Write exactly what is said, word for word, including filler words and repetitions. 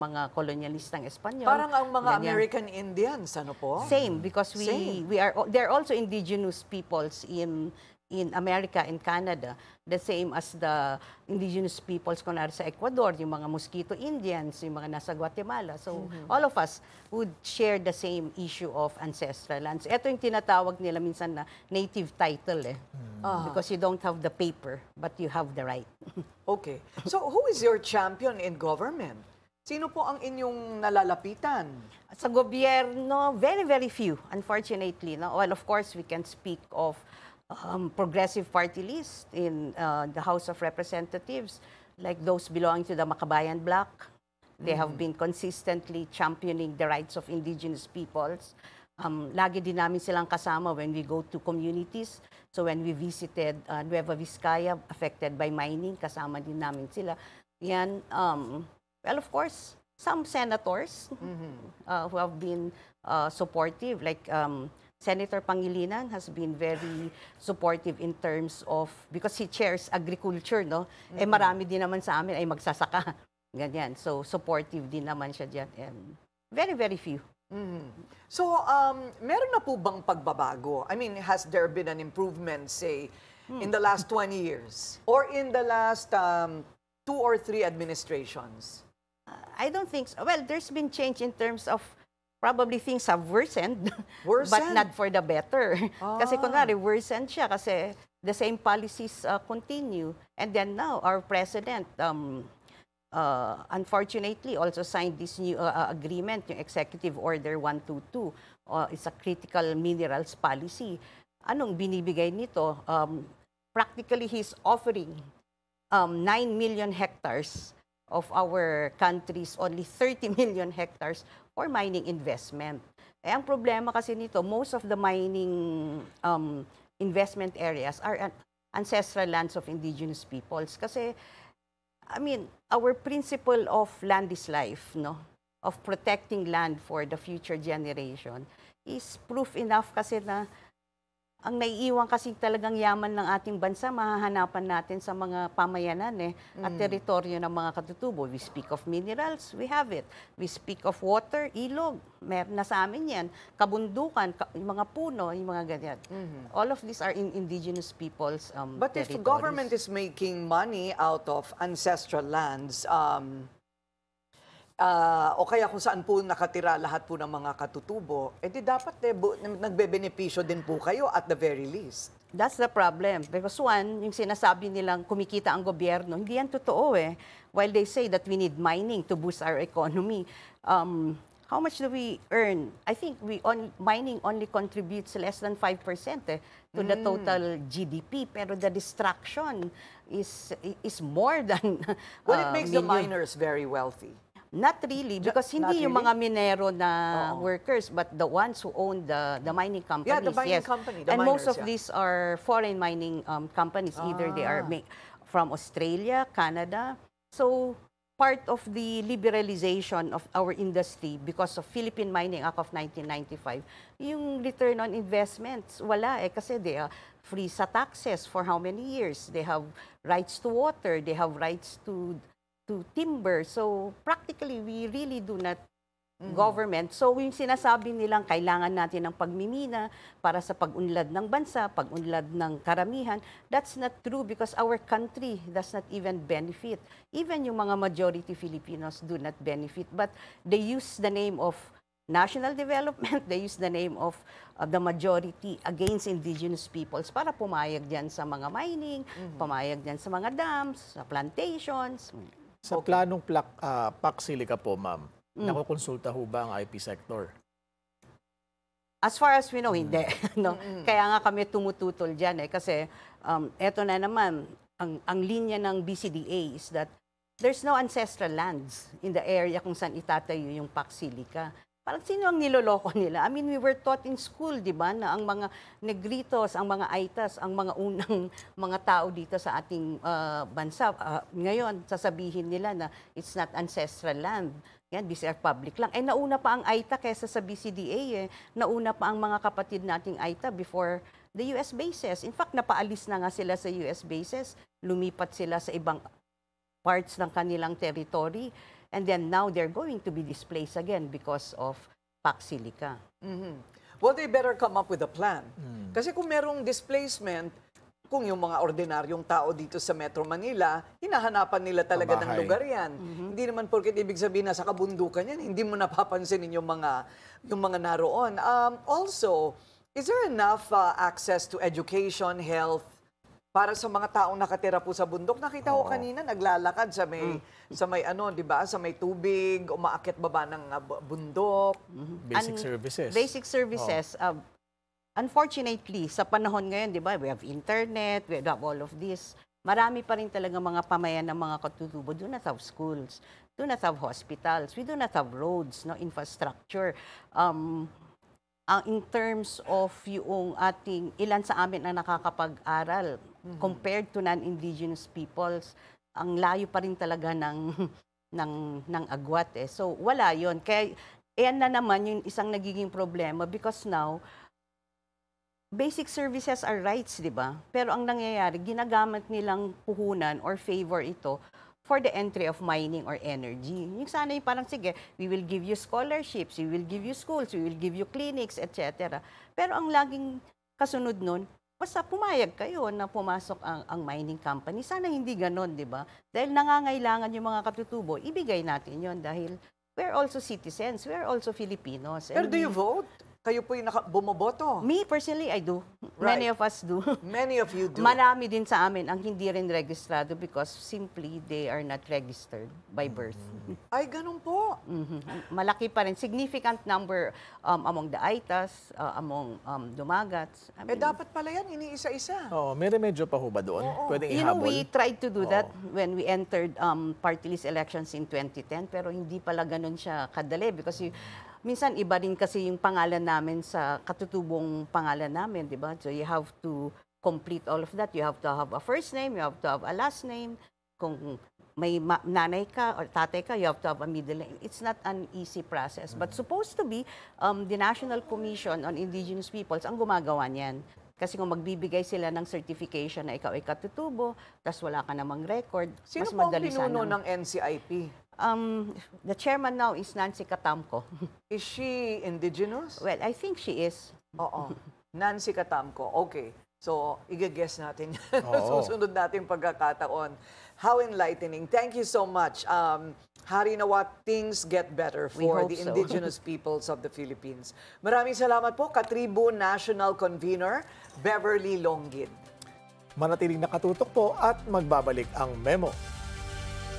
mga kolonyalistang Espanyol. Parang ang mga Ganyan. American Indians, ano po? Same, because we Same. we are they're also indigenous peoples in in America and Canada, the same as the indigenous peoples kunwari sa Ecuador, yung mga Mosquito Indians, yung mga nasa Guatemala. So all of us would share the same issue of ancestral lands. Ito yung tinatawag nila minsan na native title eh. Ah. Because you don't have the paper, but you have the right. Okay. So who is your champion in government? Sino po ang inyong nalalapitan? Sa gobyerno, very, very few, unfortunately. No? Well, of course, we can speak of um, progressive party list in uh, the House of Representatives, like those belonging to the Makabayan Bloc. They have been consistently championing the rights of indigenous peoples. Um, lagi din namin silang kasama when we go to communities. So when we visited uh, Nueva Vizcaya, affected by mining, kasama din namin sila. Yan, um, well, of course, some senators uh, who have been uh, supportive, like um, Senator Pangilinan has been very supportive in terms of, because he chairs agriculture, no? Eh marami din naman sa amin ay magsasaka. Ganyan. So, supportive din naman siya dyan. And very, very few. Mhm. So, um, meron na po bang pagbabago? I mean, has there been an improvement, say, in the last twenty years? Or in the last um, two or three administrations? I don't think so. Well, there's been change in terms of probably things have worsened, but Worsened? not for the better. Kasi Ah. kunwari, worsened siya kasi the same policies uh, continue. And then now, our president, um, uh, unfortunately, also signed this new uh, uh, agreement, yung Executive Order one twenty-two. Uh, it's a critical minerals policy. Anong binibigay nito? Um, practically, he's offering um, nine million hectares of our country's only thirty million hectares for mining investment. Eh, ang problema kasi nito, most of the mining um, investment areas are an- ancestral lands of indigenous peoples. Kasi, I mean, our principle of land is life, no? Of protecting land for the future generation is proof enough kasi na ang naiiwan kasi talagang yaman ng ating bansa, mahahanapan natin sa mga pamayanan eh, at teritoryo ng mga katutubo. We speak of minerals, we have it. We speak of water, ilog, meron na sa amin yan. Kabundukan, ka- yung mga puno, yung mga ganyan. All of these are in indigenous people's um, But if territories. government is making money out of ancestral lands, um, ah, o kaya kung saan po nakatira lahat po ng mga katutubo, edi dapat eh, bu- nagbebenepisyo din po kayo at the very least. That's the problem. Because one, yung sinasabi nilang kumikita ang gobyerno, hindi yan totoo eh. While they say that we need mining to boost our economy, um, how much do we earn? I think we on, mining only contributes less than five percent eh, to the total G D P. Pero the distraction is is more than Well, it uh, makes the million. miners very wealthy. Not really, because not hindi yung really? mga minero na Oo. workers, but the ones who own the, the mining companies. Yeah, the mining yes. company, the And most miners, of yeah. these are foreign mining um, companies. Either they are Ah. ma- from Australia, Canada. So, part of the liberalization of our industry because of Philippine Mining Act of nineteen ninety-five, yung return on investments, wala eh. Kasi they are free sa taxes for how many years? They have rights to water, they have rights to to timber. So, practically, we really do not government. So, yung sinasabi nilang kailangan natin ng pagmimina para sa pag-unlad ng bansa, pag-unlad ng karamihan, that's not true because our country does not even benefit. Even yung mga majority Filipinos do not benefit. But they use the name of national development, they use the name of uh, the majority against indigenous peoples para pumayag dyan sa mga mining, pumayag dyan sa mga dams, sa plantations. Sa planong plak, uh, Paksilica po, ma'am, nakukonsulta ho ba ang I P sector? As far as we know, hindi. No? Kaya nga kami tumututol dyan eh. Kasi um, eto na naman, ang, ang linya ng B C D A is that there's no ancestral lands in the area kung saan itatayo yung Paksilica. Parang sino ang niloloko nila? I mean, we were taught in school, di ba, na ang mga Negritos, ang mga Aitas, ang mga unang mga tao dito sa ating uh, bansa. Uh, ngayon, sasabihin nila na it's not ancestral land. Yan, these are public lang. Eh, nauna pa ang Aita kesa sa B C D A eh. Nauna pa ang mga kapatid nating Aita before the U S bases. In fact, napaalis na nga sila sa U S bases. Lumipat sila sa ibang parts ng kanilang territory. And then now they're going to be displaced again because of Pax Silica. Mhm. Well, they better come up with a plan. Kasi kung merong displacement, kung yung mga ordinaryong tao dito sa Metro Manila, hinahanapan nila talaga ng Pabahay. lugar yan. Hindi naman porket ibig sabihin na sa kabundukan yan, hindi mo napapansinin yung mga, yung mga naroon. Um, also, is there enough uh, access to education, health, para sa mga taong nakatira po sa bundok? Nakita ko kanina, naglalakad sa may, sa may ano, di ba? Sa may tubig, umaakit baba ng uh, bu- bundok. Basic An- services. Basic services. uh, unfortunately, sa panahon ngayon, di ba, we have internet, we have all of this. Marami pa rin talaga mga pamayan ng mga katutubo do not have schools, do not have hospitals, we do not have roads, no infrastructure. Um, ang in terms of yung ating ilan sa amin ang nakakapag-aral compared to non-indigenous peoples, ang layo pa rin talaga ng ng ng agwat eh. So wala 'yon. Kaya yan na naman yung isang nagiging problema because now basic services are rights, di ba? Pero ang nangyayari, ginagamit nilang puhunan or favor ito for the entry of mining or energy. Yung sana yung parang, sige, we will give you scholarships, we will give you schools, we will give you clinics, et cetera. Pero ang laging kasunod nun, basta pumayag kayo na pumasok ang, ang mining company. Sana hindi ganon, di ba? Dahil nangangailangan yung mga katutubo, ibigay natin yon dahil we're also citizens, we're also Filipinos. Pero And do you we- vote? Kayo po yung naka- bumoboto. Me, personally, I do. Right. Many of us do. Many of you do. Marami din sa amin ang hindi rin registrado because simply they are not registered by birth. Ay, ganun po. Mhm. Malaki pa rin. Significant number um, among the Aitas, uh, among um, Dumagats. I Eh, mean, dapat pala yan, iniisa-isa. Oo, may remedyo pa ho ba doon? Pwedeng you know, ihabol? we tried to do that when we entered um, party list elections in twenty ten, pero hindi pala ganun siya kadali because you, minsan iba rin kasi yung pangalan namin sa katutubong pangalan namin, di ba? So you have to complete all of that. You have to have a first name, you have to have a last name. Kung may ma- nanay ka or tatay ka, you have to have a middle name. It's not an easy process. But supposed to be, um, the National Commission on Indigenous Peoples ang gumagawa niyan. Kasi kung magbibigay sila ng certification na ikaw ay katutubo, tapos wala ka namang record, Sino mas po ang madali pinuno sana. ng N C I P? Um, the chairman now is Nancy Katamco. Is she indigenous? Well, I think she is. Oo. Nancy Katamco. Okay. So, i-guess natin yan. Oo. Susunod natin pagkakataon. How enlightening. Thank you so much. Um, Hari nawa things get better We for hope the so. indigenous peoples of the Philippines. Maraming salamat po, Katribo National Convener, Beverly Longin. Manatiling nakatutok po at magbabalik ang memo.